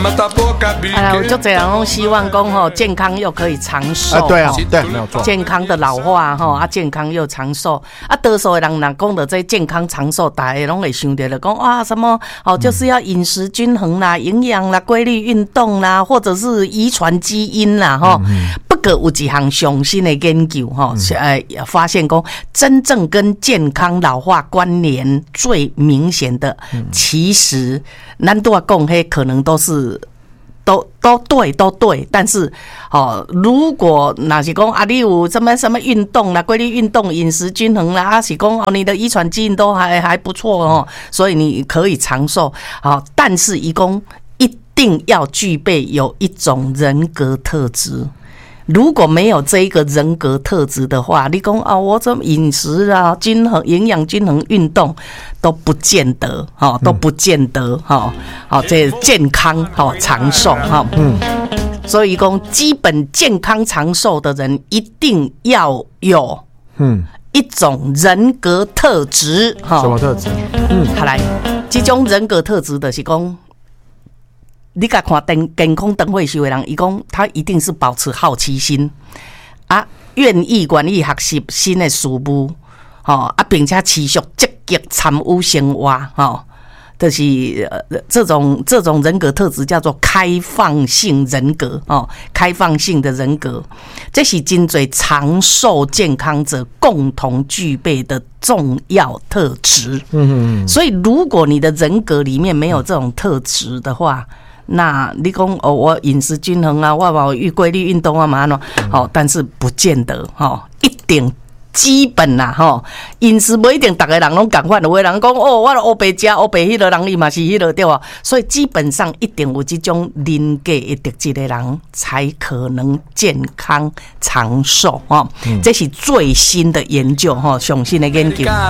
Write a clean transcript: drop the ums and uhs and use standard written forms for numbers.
有就这样希望讲吼健康又可以长寿。 对啊，对，没有错。 健康的老化吼健康又长寿多数的人若讲到这健康长寿，大家拢会想到了讲什么就是要饮食均衡啦、营养啦、规律运动啦，或者是遗传基因啦不过有一项上新的研究发现讲真正跟健康老化关联最明显的，其实咱都要讲迄可能都是都对，但是如果那是讲你有什么运动啦、规律运动、饮食均衡啦，是讲你的遗传基因都还不错所以你可以长寿但是一共一定要具备有一种人格特质。如果没有这一个人格特质的话，你讲我这饮食啊均衡、营养均衡、运动都不见得都不见得这健康长寿所以讲基本健康长寿的人一定要有一种人格特质什么特质？ 好来，这种人格特质就是讲。你甲看健康灯会秀的人，伊讲他一定是保持好奇心愿意愿意学习新的事物并且持续积极参与生活就是这种人格特质叫做开放性人格开放性的人格，这是真侪长寿健康者共同具备的重要特质。所以如果你的人格里面没有这种特质的话，那你讲我饮食均衡啊，我有规律运动啊嘛但是不见得一定基本啦饮食不一定每个人拢同款，有的人讲我黑白吃黑白迄个人伊嘛是迄个对吧？所以基本上一定有这种人格的特质的人才可能健康长寿这是最新的研究上新的研究。